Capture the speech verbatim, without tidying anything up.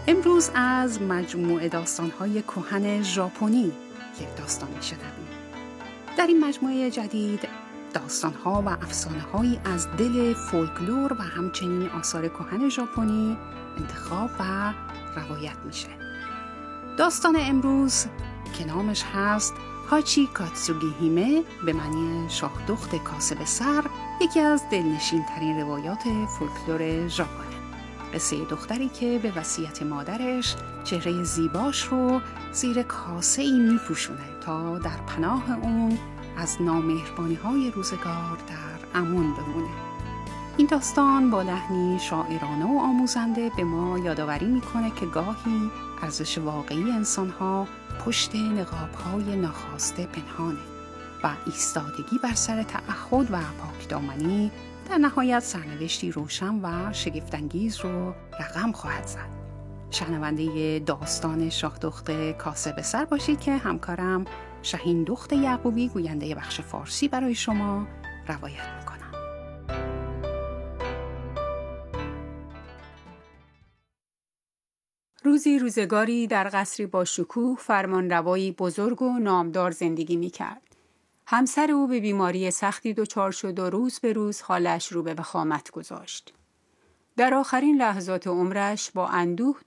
امروز از مجموعه داستان‌های کهن ژاپنی یک داستان می‌شنویم. در این مجموعه جدید داستان‌ها و افسانه‌هایی از دل فولکلور و همچنین آثار کهن ژاپنی انتخاب و روایت میشه. داستان امروز که نامش هست هاچی کاتسوگی هیمه به معنی شاه دخت کاسب سر، یکی از دلنشین ترین روایات فولکلور ژاپنه. قصه دختری که به وصیت مادرش چهره زیباش رو زیر کاسه ای می پوشونه تا در پناه اون از نامهربانی های روزگار در امان بمونه. این داستان با لحنی شاعرانه و آموزنده به ما یادآوری میکنه که گاهی ارزش واقعی انسانها پشت نقاب‌های ناخواسته پنهانه و ایستادگی بر سر تعهد و پاکدامنی در نهایت سرنوشتی روشن و شگفت‌انگیز رو رقم خواهد زد. شنونده داستان شاه دخت کاسب سر باشید که همکارم شهین دخت یعقوبی گوینده بخش فارسی برای شما روایت میکنم. روزی روزگاری در قصری با شکوه فرمانروایی بزرگ و نامدار زندگی می‌کرد. همسر او به بیماری سختی دچار شد و روز به روز حالش رو به وخامت گذاشت. در آخرین لحظات عمرش با اندوه